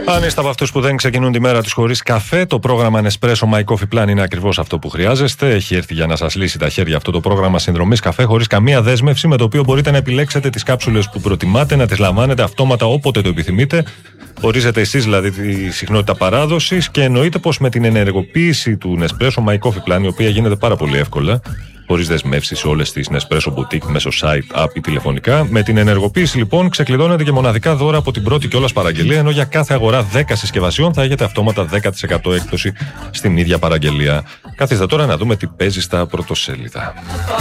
Αν είστε από αυτούς που δεν ξεκινούν τη μέρα τους χωρίς καφέ, το πρόγραμμα Nespresso My Coffee Plan είναι ακριβώς αυτό που χρειάζεστε. Έχει έρθει για να σας λύσει τα χέρια αυτό το πρόγραμμα συνδρομής καφέ χωρίς καμία δέσμευση, με το οποίο μπορείτε να επιλέξετε τις κάψουλες που προτιμάτε, να τις λαμβάνετε αυτόματα όποτε το επιθυμείτε. Ορίζετε εσείς δηλαδή τη συχνότητα παράδοσης και εννοείται πως με την ενεργοποίηση του Nespresso My Coffee Plan, η οποία γίνεται πάρα πολύ εύκολα, χωρίς δεσμεύσεις σε όλες τις Nespresso Boutique μέσω site, app ή τηλεφωνικά. Με την ενεργοποίηση λοιπόν ξεκλειδώνετε και μοναδικά δώρα από την πρώτη κιόλας παραγγελία, ενώ για κάθε αγορά 10 συσκευασιών θα έχετε αυτόματα 10% έκπτωση στην ίδια παραγγελία. Καθίστε τώρα να δούμε τι παίζει στα πρωτοσέλιδα.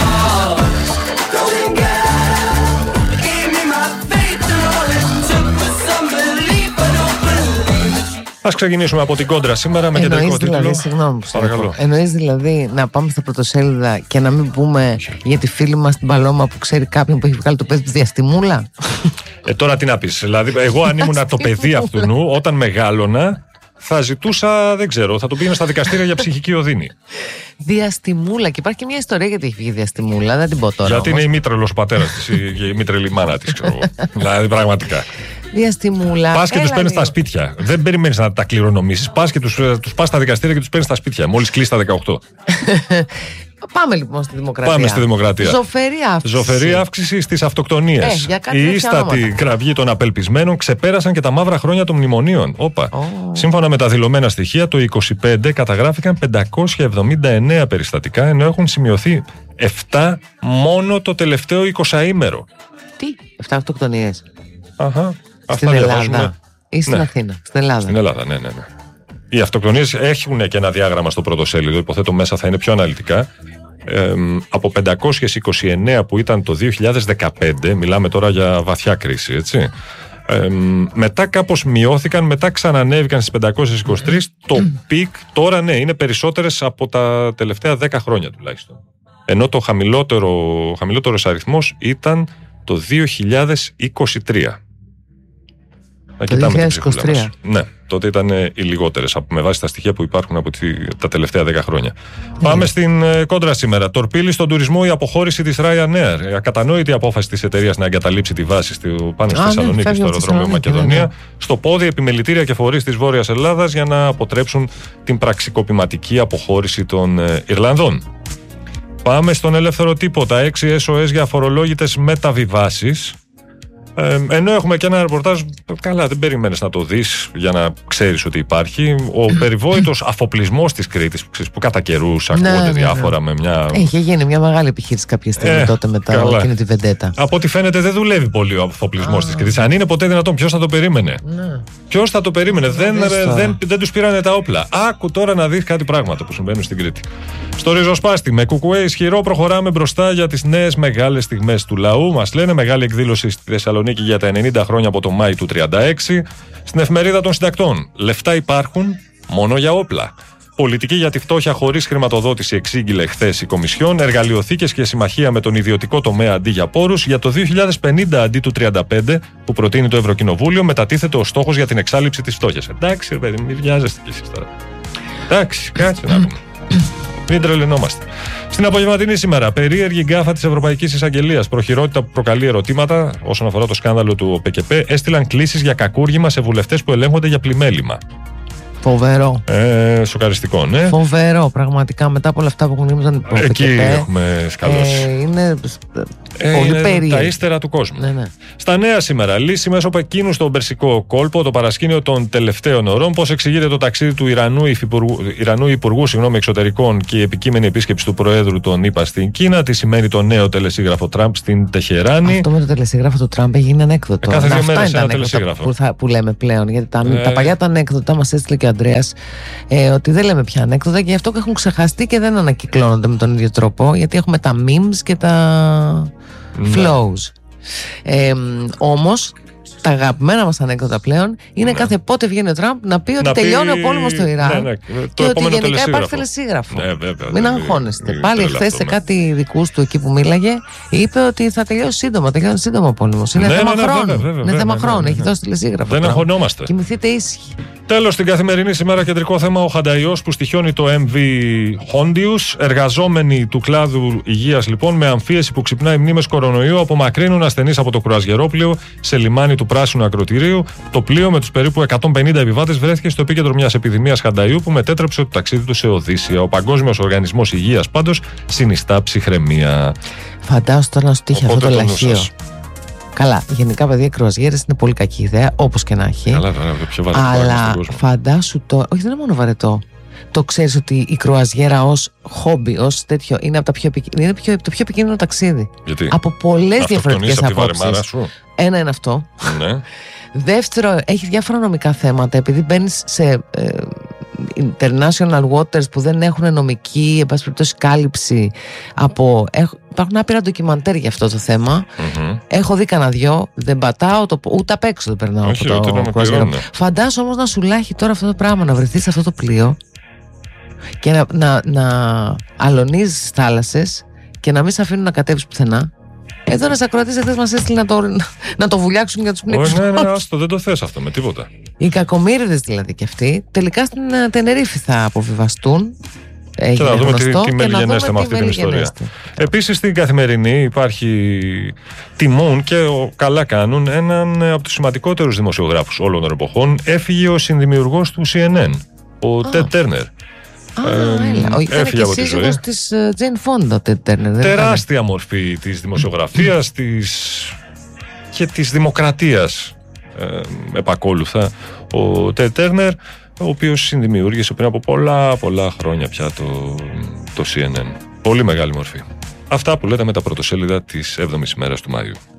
Ας ξεκινήσουμε από την κόντρα σήμερα με κεντρικό τίτλο. Δηλαδή, συγγνώμη που παρακαλώ. Εννοείς δηλαδή να πάμε στα πρωτοσέλιδα και να μην πούμε για τη φίλη μας την Παλώμα που ξέρει κάποιον που έχει βγάλει το παιδί του διαστημούλα? Τώρα τι να πεις. Δηλαδή, εγώ αν ήμουν το παιδί αυτού νου, όταν μεγάλωνα, θα ζητούσα, δεν ξέρω, θα το πήγαινα στα δικαστήρια για ψυχική οδύνη. Διαστημούλα. Και υπάρχει και μια ιστορία γιατί έχει βγει διαστημούλα, δεν την πω τώρα. Γιατί όμως είναι η μήτρελος ο πατέρας της, η μήτρελη μάνα της, ξέρω εγώ. Δηλαδή, πραγματικά. Διαστημούλα. Πας και τους παίρνεις στα σπίτια. Δεν περιμένεις να τα κληρονομήσεις. Πας και τους πας στα δικαστήρια και τους παίρνεις στα σπίτια. Μόλις κλείσει τα 18. Πάμε λοιπόν στη Δημοκρατία. Πάμε στη Δημοκρατία. Ζωφερή αύξηση στις αυτοκτονίες. Η ίστατη κραυγή των απελπισμένων ξεπέρασαν και τα μαύρα χρόνια των μνημονίων. Σύμφωνα με τα δηλωμένα στοιχεία, το 25 καταγράφηκαν 579 περιστατικά, ενώ έχουν σημειωθεί 7 μόνο το τελευταίο 20ήμερο. Τι, 7 αυτοκτονίες? Αχα. Στην Ελλάδα ή στην Αθήνα? Στην Ελλάδα. Στην Ελλάδα, ναι. Οι αυτοκτονίες έχουν και ένα διάγραμμα στο πρωτοσέλιδο, υποθέτω μέσα θα είναι πιο αναλυτικά. Από 529 που ήταν το 2015, μιλάμε τώρα για βαθιά κρίση, έτσι. Μετά κάπως μειώθηκαν, μετά ξανανέβηκαν στις 523. Το πικ τώρα είναι περισσότερες από τα τελευταία 10 χρόνια τουλάχιστον. Ενώ το χαμηλότερος αριθμός ήταν το 2023. Να κοιτάμε την ψυχούλα μας. Ναι, τότε ήταν οι λιγότερες με βάση τα στοιχεία που υπάρχουν από τα τελευταία 10 χρόνια. Πάμε στην κόντρα σήμερα. Τορπίλη στον τουρισμό, η αποχώρηση της Ryanair. Ακατανόητη απόφαση της εταιρείας να εγκαταλείψει τη βάση πάνω στη Θεσσαλονίκη, στο αεροδρόμιο Μακεδονία. Στο πόδι επιμελητήρια και φορείς της Βόρειας Ελλάδας για να αποτρέψουν την πραξικοπηματική αποχώρηση των Ιρλανδών. Πάμε στον ελεύθερο τύπο. Τα 6 SOS για αφορολόγητες μεταβιβάσεις. Ενώ έχουμε και ένα ρεπορτάζ, καλά δεν περιμένεις να το δεις για να ξέρεις ότι υπάρχει. Ο περιβόητος αφοπλισμός της Κρήτης που κατά καιρούς ακούγονται διάφορα με μια... Είχε γίνει μια μεγάλη επιχείρηση κάποια στιγμή τότε μετά εκείνη τη βεντέτα. Από ό,τι φαίνεται δεν δουλεύει πολύ ο αφοπλισμός της Κρήτης. Αν είναι ποτέ δυνατόν, ποιος θα το περίμενε? Ποιος θα το περίμενε? Δεν τους πήρανε τα όπλα. Άκου τώρα να δεις κάτι πράγματα που συμβαίνουν στην Κρήτη. Στο ριζοσπάστη, με κουκουέ ισχυρό, προχωράμε μπροστά για τις νέες μεγάλες στιγμές του λαού. Μας λένε μεγάλη εκδήλωση στη Θεσσαλονίκη για τα 90 χρόνια από το Μάη του 36. Στην εφημερίδα των συντακτών. Λεφτά υπάρχουν μόνο για όπλα. Πολιτική για τη φτώχεια χωρίς χρηματοδότηση εξήγηλε χθες η Κομισιόν. Εργαλειοθήκες και συμμαχία με τον ιδιωτικό τομέα αντί για πόρους. Για το 2050 αντί του 35 που προτείνει το Ευρωκοινοβούλιο, μετατίθεται ο στόχος για την εξάλληψη της φτώχειας. Εντάξει, ρε παιδί, μην βιάζεστε κι εσείς τώρα. Εντάξει, κάτσε να δούμε. Μην τρελαινόμαστε. Στην απογευματινή σήμερα, περίεργη γκάφα της Ευρωπαϊκής Εισαγγελίας. Προχειρότητα που προκαλεί ερωτήματα όσον αφορά το σκάνδαλο του ΟΠΚΠ. Έστειλαν κλήσεις για κακούργημα σε βουλευτές που ελέγχονται για πλημέλημα. Φοβερό. Σοκαριστικό, ναι. Φοβερό, πραγματικά μετά από όλα αυτά που έχουν γίνει με τον εκεί έχουμε σκαλώσει. Είναι πολύ περίεργο. Τα ύστερα του κόσμου. Ναι. Στα νέα σήμερα, λύση μέσω Πεκίνου στον Περσικό κόλπο, το παρασκήνιο των τελευταίων ωρών. Πώς εξηγείται το ταξίδι του Ιρανού Υπουργού Εξωτερικών και η επικείμενη επίσκεψη του Προέδρου των ΗΠΑ στην Κίνα. Τι σημαίνει το νέο τελεσίγραφο Τραμπ στην Τεχεράνη. Αυτό με το τελεσίγραφο του Τραμπ έγινε ανέκδοτο. Κάθε 2 μέρες ένα τελεσίγραφο. Που λέμε πλέον. Γιατί τα παλιά τα ανέκδοτα μας έστειλε και ο Ανδρέας, ότι δεν λέμε πια ανέκδοτα και γι' αυτό έχουν ξεχαστεί και δεν ανακυκλώνονται με τον ίδιο τρόπο. Γιατί έχουμε τα memes και τα flows. Όμως τα αγαπημένα μας ανέκδοτα πλέον είναι κάθε πότε βγαίνει ο Τραμπ να πει ότι τελειώνει ο πόλεμος στο Ιράν και ότι γενικά υπάρχει τελεσίγραφο. Μην αγχώνεστε. Πάλι χθες σε κάτι δικούς του εκεί που μίλαγε είπε ότι θα τελειώσει σύντομα. Τελειώνει σύντομα ο πόλεμος. Είναι θέμα χρόνου. Έχει δώσει τελεσίγραφο. Δεν αγχωνόμαστε. Κοιμηθείτε ήσυχοι. Τέλος, στην καθημερινή σήμερα κεντρικό θέμα ο Χανταϊός που στοιχιώνει το MV Hondius. Εργαζόμενοι του κλάδου υγείας λοιπόν με αμφίεση που ξυπνάει μνήμες κορονοϊού απομακρύνουν ασθενείς από το κρουαζιερόπλοιο σε λιμάνι του Πράσινου Ακροτηρίου. Το πλοίο με τους περίπου 150 επιβάτες βρέθηκε στο επίκεντρο μιας επιδημίας Χανταϊού που μετέτρεψε το ταξίδι του σε Οδύσσια. Ο Παγκόσμιος Οργανισμός Υγείας πάντως συνιστά ψυχραιμία. Φαντάσου τώρα να σου τύχει αυτό το λαχείο. Καλά, γενικά παιδιά, οι κρουαζιέρες είναι πολύ κακή ιδέα, όπως και να έχει. Καλά, το πιο βαρετό. Αλλά φαντάσου το. Όχι, δεν είναι μόνο βαρετό. Το ξέρεις ότι η κρουαζιέρα ως χόμπι, ως τέτοιο, είναι από το πιο επικίνδυνο ταξίδι. Γιατί? Από πολλές διαφορετικές απόψεις. Ένα είναι αυτό. Ναι. Δεύτερο, έχει διάφορα νομικά θέματα. Επειδή μπαίνεις σε international waters που δεν έχουν νομική, εν πάση περιπτώσει, κάλυψη από. Υπάρχουν άπειρα ντοκιμαντέρ για αυτό το θέμα. Έχω δει κανένα δυο, δεν πατάω, ούτε απ' έξω δεν περνάω από το κρουαζιέρο. Φαντάσου όμως να σου λάχει τώρα αυτό το πράγμα, να βρεθείς σε αυτό το πλοίο και να αλωνίζεις στις θάλασσες και να μην σε αφήνουν να κατέβεις πουθενά. Εδώ ένας ακροατής εχθές μας έστειλε να το βουλιάξουν για τους πνίξουν. Ναι, άστο, δεν το θες αυτό με τίποτα. Οι κακομοίριδες δηλαδή και αυτοί τελικά στην Τενερίφη θα αποβιβαστούν. Και να δούμε τι μελιγενέστε με αυτή την ιστορία. Επίσης στην Καθημερινή υπάρχει, τιμούν και καλά κάνουν έναν από τους σημαντικότερους δημοσιογράφους όλων των εποχών. Έφυγε ο συνδημιουργός του CNN, ο Τεντ Τέρνερ. Ήταν και σύζυγος της Τζέιν Φόντα, Τεντ Τέρνερ. Τεράστια μορφή της δημοσιογραφίας και της δημοκρατίας επακόλουθα ο Τεντ Τέρνερ, ο οποίος συνδημιούργησε πριν από πολλά χρόνια πια το CNN. Πολύ μεγάλη μορφή. Αυτά που λέτε με τα πρωτοσέλιδα της 7ης ημέρας του Μάιου.